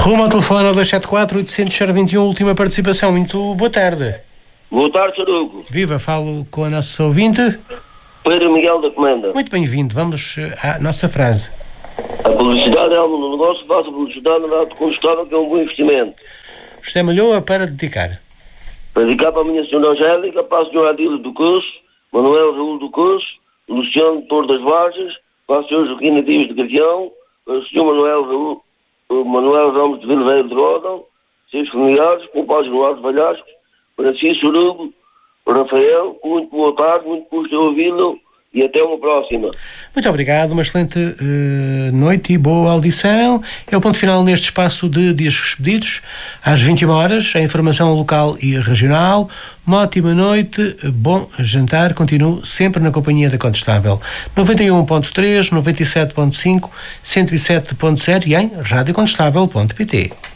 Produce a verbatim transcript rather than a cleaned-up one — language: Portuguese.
Rumo ao telefone ao dois sete quatro, oito zero zero, dois um, última participação. Muito boa tarde. Boa tarde, senhor Hugo. Viva, falo com a nossa ouvinte. Pedro Miguel da Comenda. Muito bem-vindo, vamos à nossa frase. A publicidade é algo no negócio, faça publicidade na arte contestável, que é um bom investimento. José Malhoa para dedicar. Para dedicar para a minha senhora Angélica, para a senhora Adília do Curso, Manuel Raul do Curso, Luciano Torre das Vargas, para o senhor Joaquim Dias de Gavião, para o senhor Manuel Raul, Manuel Ramos de Vilveira de Rodão, seus familiares, com o pai Eduardo Valhasco, para si, senhor Hugo, para Rafael, muito boa tarde, muito gosto de ouvi-lo e até uma próxima. Muito obrigado, uma excelente uh, noite e boa audição. É o ponto final neste espaço de Dias Expedidos. Às vinte e uma horas, a informação local e regional. Uma ótima noite, bom jantar. Continuo sempre na companhia da Contestável. noventa e um ponto três, noventa e sete ponto cinco, cento e sete ponto zero e em rádio contestável ponto pt.